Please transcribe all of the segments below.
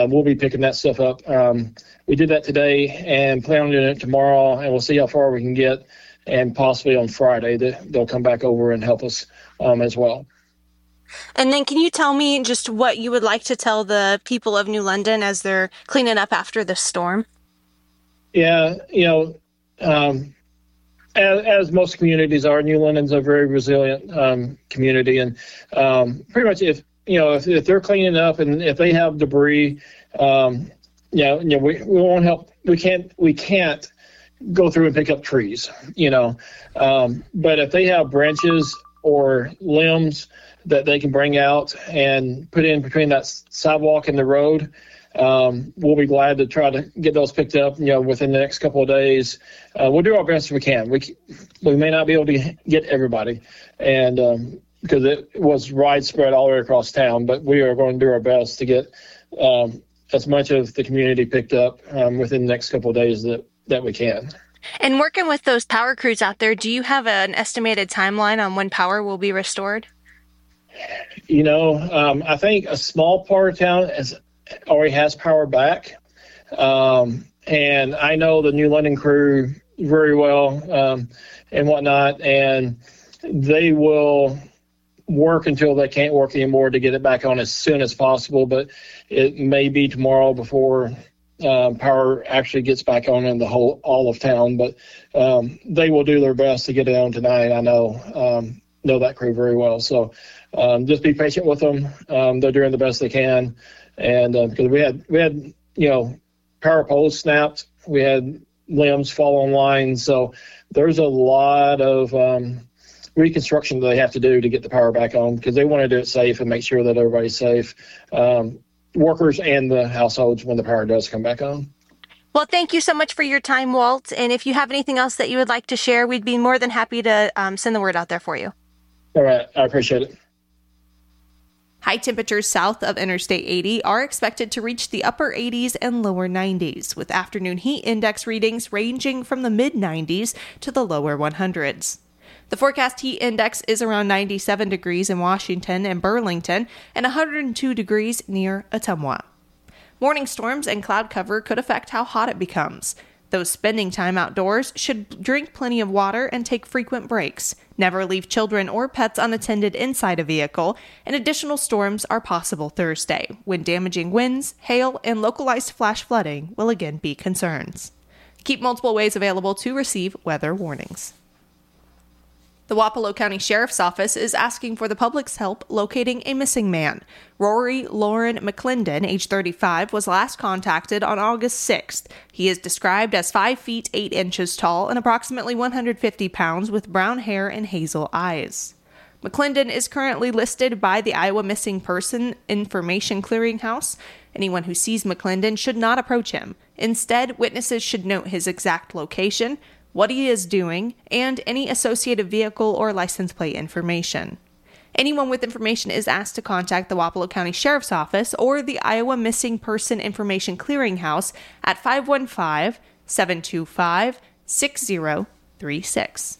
we'll be picking that stuff up. We did that today and plan on doing it tomorrow, and we'll see how far we can get. And possibly on Friday, they'll come back over and help us as well. And then can you tell me just what you would like to tell the people of New London as they're cleaning up after the storm? Yeah, as most communities are, New London's a very resilient community, and pretty much if they're cleaning up and if they have debris, we won't help. We can't go through and pick up trees, but if they have branches or limbs that they can bring out and put in between that sidewalk and the road, we'll be glad to try to get those picked up, within the next couple of days. We'll do our best if we can. We may not be able to get everybody, and because it was widespread all the way across town, but we are going to do our best to get as much of the community picked up within the next couple of days that we can. And working with those power crews out there, do you have an estimated timeline on when power will be restored? I think a small part of town already has power back. And I know the New London crew very well and whatnot, and they will work until they can't work anymore to get it back on as soon as possible. But it may be tomorrow before power actually gets back on in all of town. But they will do their best to get it on tonight. I know that crew very well. So just be patient with them. They're doing the best they can. And because we had power poles snapped, we had limbs fall on lines. So there's a lot of reconstruction that they have to do to get the power back on, because they want to do it safe and make sure that everybody's safe, workers and the households, when the power does come back on. Well, thank you so much for your time, Walt. And if you have anything else that you would like to share, we'd be more than happy to send the word out there for you. All right. I appreciate it. High temperatures south of Interstate 80 are expected to reach the upper 80s and lower 90s, with afternoon heat index readings ranging from the mid-90s to the lower 100s. The forecast heat index is around 97 degrees in Washington and Burlington and 102 degrees near Ottumwa. Morning storms and cloud cover could affect how hot it becomes. Those spending time outdoors should drink plenty of water and take frequent breaks. Never leave children or pets unattended inside a vehicle, and additional storms are possible Thursday, when damaging winds, hail, and localized flash flooding will again be concerns. Keep multiple ways available to receive weather warnings. The Wapello County Sheriff's Office is asking for the public's help locating a missing man. Rory Lauren McClendon, age 35, was last contacted on August 6th. He is described as 5 feet 8 inches tall and approximately 150 pounds, with brown hair and hazel eyes. McClendon is currently listed by the Iowa Missing Person Information Clearinghouse. Anyone who sees McClendon should not approach him. Instead, witnesses should note his exact location, what he is doing, and any associated vehicle or license plate information. Anyone with information is asked to contact the Wapello County Sheriff's Office or the Iowa Missing Person Information Clearinghouse at 515-725-6036.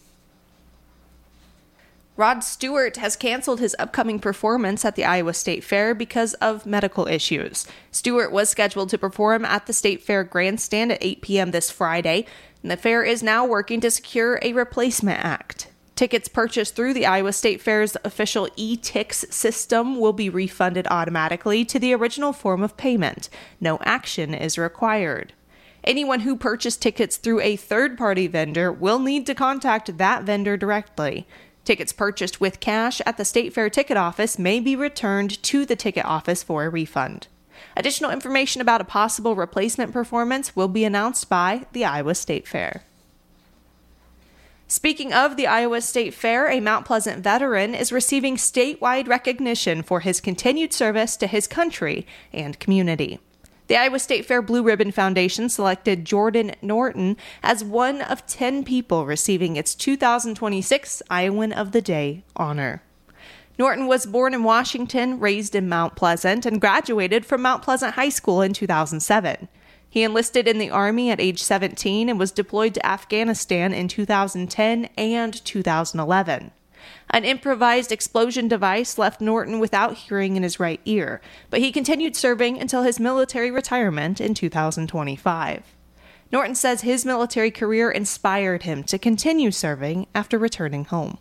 Rod Stewart has canceled his upcoming performance at the Iowa State Fair because of medical issues. Stewart was scheduled to perform at the State Fair grandstand at 8 p.m. this Friday, and the fair is now working to secure a replacement act. Tickets purchased through the Iowa State Fair's official e-Tix system will be refunded automatically to the original form of payment. No action is required. Anyone who purchased tickets through a third-party vendor will need to contact that vendor directly. Tickets purchased with cash at the State Fair ticket office may be returned to the ticket office for a refund. Additional information about a possible replacement performance will be announced by the Iowa State Fair. Speaking of the Iowa State Fair, a Mount Pleasant veteran is receiving statewide recognition for his continued service to his country and community. The Iowa State Fair Blue Ribbon Foundation selected Jordan Norton as one of 10 people receiving its 2026 Iowan of the Day honor. Norton was born in Washington, raised in Mount Pleasant, and graduated from Mount Pleasant High School in 2007. He enlisted in the Army at age 17 and was deployed to Afghanistan in 2010 and 2011. An improvised explosion device left Norton without hearing in his right ear, but he continued serving until his military retirement in 2025. Norton says his military career inspired him to continue serving after returning home.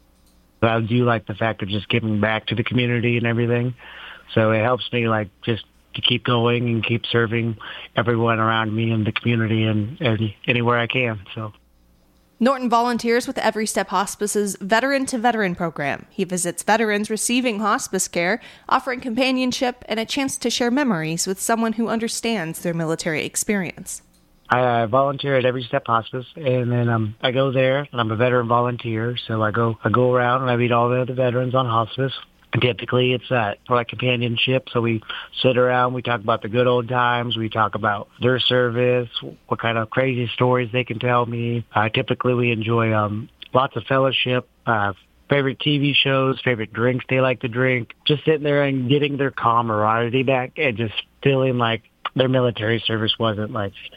I do like the fact of just giving back to the community and everything. So it helps me just to keep going and keep serving everyone around me in the community and anywhere I can. So Norton volunteers with Every Step Hospice's Veteran to Veteran program. He visits veterans receiving hospice care, offering companionship and a chance to share memories with someone who understands their military experience. I volunteer at Every Step Hospice, and then I go there, and I'm a veteran volunteer, so I go around and I meet all the other veterans on hospice. And typically it's for companionship, so we sit around, we talk about the good old times, we talk about their service, what kind of crazy stories they can tell me. Typically we enjoy lots of fellowship, favorite TV shows, favorite drinks they like to drink, just sitting there and getting their camaraderie back and just feeling like their military service wasn't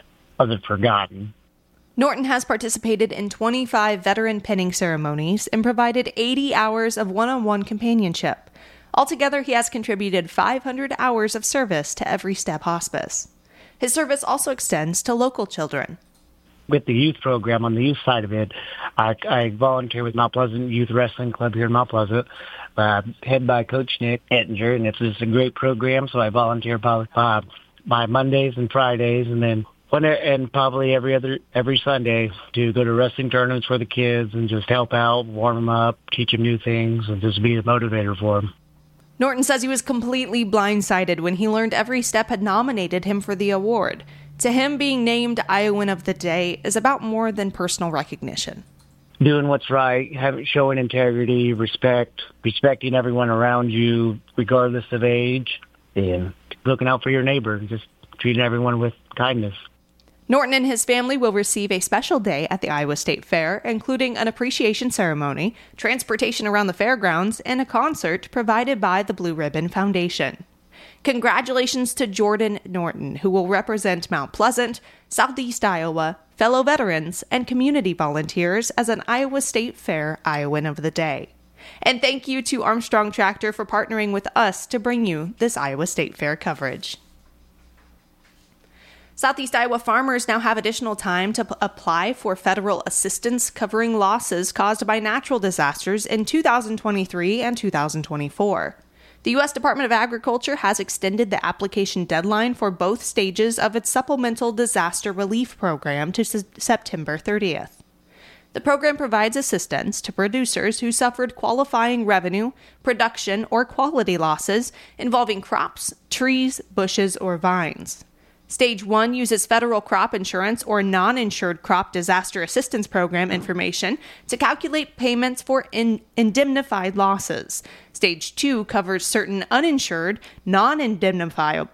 forgotten. Norton has participated in 25 veteran pinning ceremonies and provided 80 hours of one-on-one companionship. Altogether, he has contributed 500 hours of service to Every Step Hospice. His service also extends to local children. With the youth program, on the youth side of it, I volunteer with Mount Pleasant Youth Wrestling Club here in Mount Pleasant, headed by Coach Nick Ettinger, and it's just a great program, so I volunteer by Mondays and Fridays, and then probably every Sunday to go to wrestling tournaments for the kids and just help out, warm them up, teach them new things, and just be a motivator for them. Norton says he was completely blindsided when he learned Every Step had nominated him for the award. To him, being named Iowan of the Day is about more than personal recognition. Doing what's right, showing integrity, respecting everyone around you, regardless of age, and looking out for your neighbor, just treating everyone with kindness. Norton and his family will receive a special day at the Iowa State Fair, including an appreciation ceremony, transportation around the fairgrounds, and a concert provided by the Blue Ribbon Foundation. Congratulations to Jordan Norton, who will represent Mount Pleasant, Southeast Iowa, fellow veterans, and community volunteers as an Iowa State Fair Iowan of the Day. And thank you to Armstrong Tractor for partnering with us to bring you this Iowa State Fair coverage. Southeast Iowa farmers now have additional time to apply for federal assistance covering losses caused by natural disasters in 2023 and 2024. The U.S. Department of Agriculture has extended the application deadline for both stages of its Supplemental Disaster Relief Program to September 30th. The program provides assistance to producers who suffered qualifying revenue, production, or quality losses involving crops, trees, bushes, or vines. Stage 1 uses federal crop insurance or non-insured crop disaster assistance program information to calculate payments for indemnified losses. Stage 2 covers certain uninsured, non-indemnified,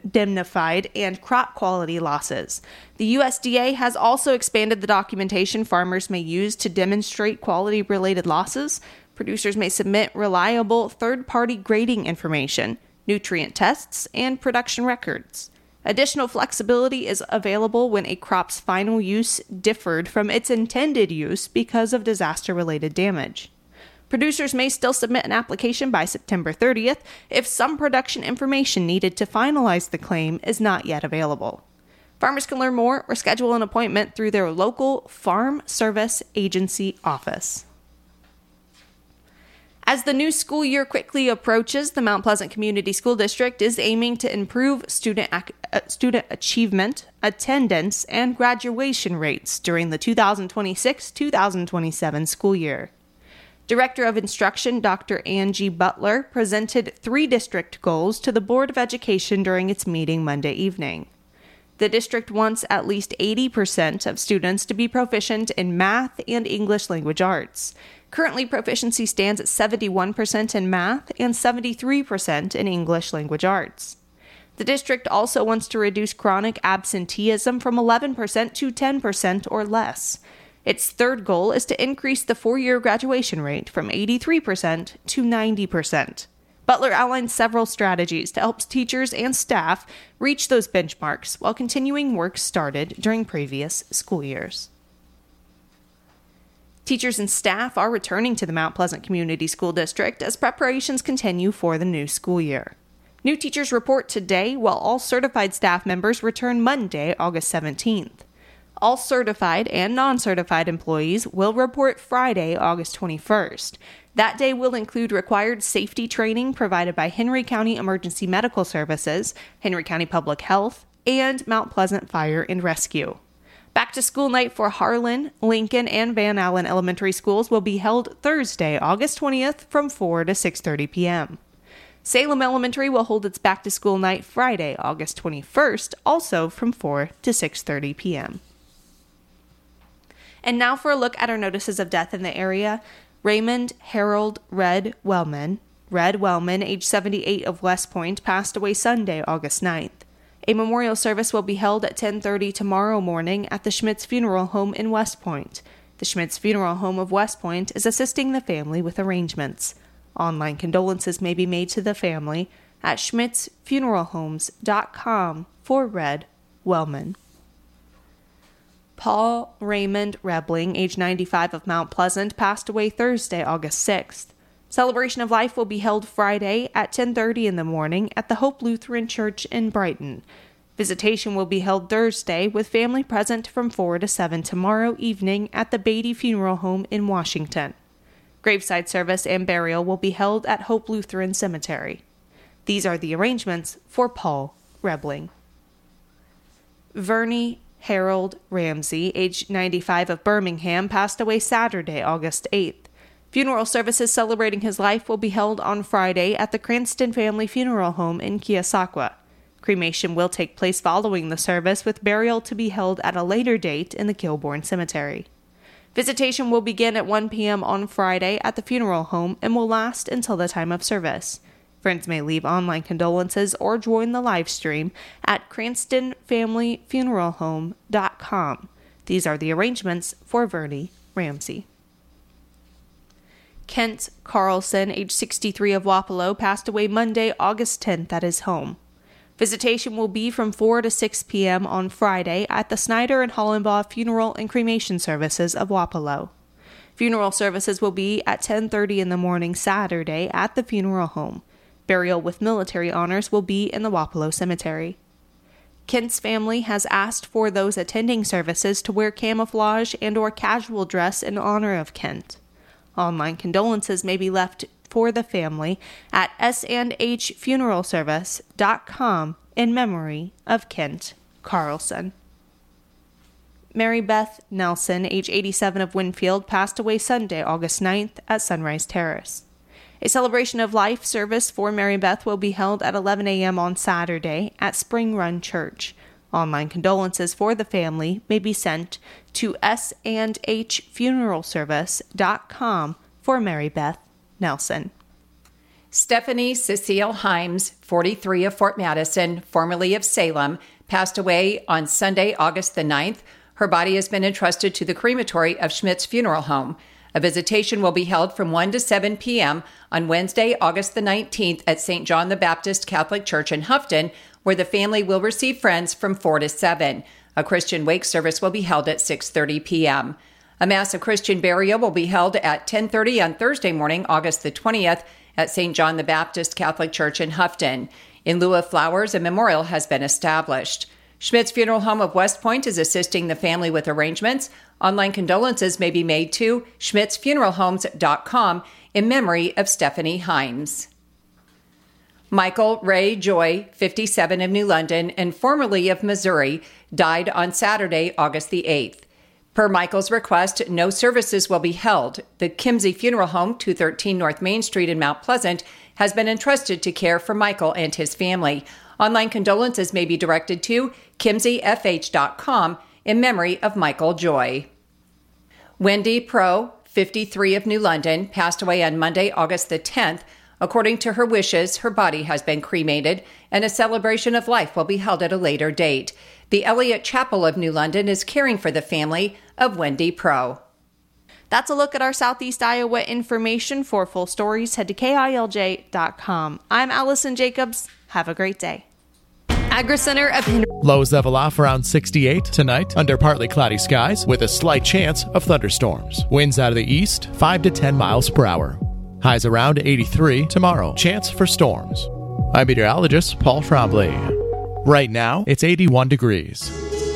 and crop quality losses. The USDA has also expanded the documentation farmers may use to demonstrate quality-related losses. Producers may submit reliable third-party grading information, nutrient tests, and production records. Additional flexibility is available when a crop's final use differed from its intended use because of disaster-related damage. Producers may still submit an application by September 30th if some production information needed to finalize the claim is not yet available. Farmers can learn more or schedule an appointment through their local Farm Service Agency office. As the new school year quickly approaches, the Mount Pleasant Community School District is aiming to improve student achievement, attendance, and graduation rates during the 2026-2027 school year. Director of Instruction Dr. Angie Butler presented 3 district goals to the Board of Education during its meeting Monday evening. The district wants at least 80% of students to be proficient in math and English language arts. Currently, proficiency stands at 71% in math and 73% in English language arts. The district also wants to reduce chronic absenteeism from 11% to 10% or less. Its third goal is to increase the 4-year graduation rate from 83% to 90%. Butler outlined several strategies to help teachers and staff reach those benchmarks while continuing work started during previous school years. Teachers and staff are returning to the Mount Pleasant Community School District as preparations continue for the new school year. New teachers report today, while all certified staff members return Monday, August 17th. All certified and non-certified employees will report Friday, August 21st. That day will include required safety training provided by Henry County Emergency Medical Services, Henry County Public Health, and Mount Pleasant Fire and Rescue. Back to school night for Harlan, Lincoln, and Van Allen elementary schools will be held Thursday, August 20th from 4 to 6:30 p.m. Salem Elementary will hold its back to school night Friday, August 21st, also from 4 to 6:30 p.m. And now for a look at our notices of death in the area. Raymond Harold Red Wellman, age 78 of West Point, passed away Sunday, August 9th. A memorial service will be held at 10:30 tomorrow morning at the Schmitz Funeral Home in West Point. The Schmitz Funeral Home of West Point is assisting the family with arrangements. Online condolences may be made to the family at schmitzfuneralhomes.com for Red Wellman. Paul Raymond Rebling, age 95 of Mount Pleasant, passed away Thursday, August 6th. Celebration of life will be held Friday at 10:30 in the morning at the Hope Lutheran Church in Brighton. Visitation will be held Thursday with family present from 4 to 7 tomorrow evening at the Beatty Funeral Home in Washington. Graveside service and burial will be held at Hope Lutheran Cemetery. These are the arrangements for Paul Rebling. Vernie Harold Ramsey, age 95 of Birmingham, passed away Saturday, August 8th. Funeral services celebrating his life will be held on Friday at the Cranston Family Funeral Home in Keosauqua. Cremation will take place following the service, with burial to be held at a later date in the Kilbourne Cemetery. Visitation will begin at 1 p.m. on Friday at the funeral home and will last until the time of service. Friends may leave online condolences or join the live stream at cranstonfamilyfuneralhome.com. These are the arrangements for Vernie Ramsey. Kent Carlson, age 63 of Wapello, passed away Monday, August 10th at his home. Visitation will be from 4 to 6 p.m. on Friday at the Snyder and Hollenbaugh Funeral and Cremation Services of Wapello. Funeral services will be at 10:30 in the morning Saturday at the funeral home. Burial with military honors will be in the Wapello Cemetery. Kent's family has asked for those attending services to wear camouflage and/or casual dress in honor of Kent. Online condolences may be left for the family at sandhfuneralservice.com in memory of Kent Carlson. Mary Beth Nelson, age 87 of Winfield, passed away Sunday, August 9th at Sunrise Terrace. A celebration of life service for Mary Beth will be held at 11 a.m. on Saturday at Spring Run Church. Online condolences for the family may be sent to sandhfuneralservice.com for Mary Beth Nelson. Stephanie Cecile Himes, 43 of Fort Madison, formerly of Salem, passed away on Sunday, August the 9th. Her body has been entrusted to the crematory of Schmitz Funeral Home. A visitation will be held from 1 to 7 p.m. on Wednesday, August the 19th at St. John the Baptist Catholic Church in Houghton, where the family will receive friends from 4 to 7. A Christian wake service will be held at 6:30 p.m. A Mass of Christian burial will be held at 10:30 on Thursday morning, August the 20th, at St. John the Baptist Catholic Church in Houghton. In lieu of flowers, a memorial has been established. Schmitz Funeral Home of West Point is assisting the family with arrangements. Online condolences may be made to schmitzfuneralhomes.com in memory of Stephanie Himes. Michael Ray Joy, 57 of New London and formerly of Missouri, died on Saturday, August the 8th. Per Michael's request, no services will be held. The Kimsey Funeral Home, 213 North Main Street in Mount Pleasant, has been entrusted to care for Michael and his family. Online condolences may be directed to kimseyfh.com in memory of Michael Joy. Wendy Pro, 53 of New London, passed away on Monday, August the 10th. According to her wishes, her body has been cremated, and a celebration of life will be held at a later date. The Elliott Chapel of New London is caring for the family of Wendy Pro. That's a look at our Southeast Iowa information. For full stories, head to KILJ.com. I'm Allison Jacobs. Have a great day. Agri-Center of Henry. Lows level off around 68 tonight under partly cloudy skies with a slight chance of thunderstorms. Winds out of the east 5 to 10 miles per hour. Highs around 83 tomorrow. Chance for storms. I'm meteorologist Paul Trombley. Right now, it's 81 degrees.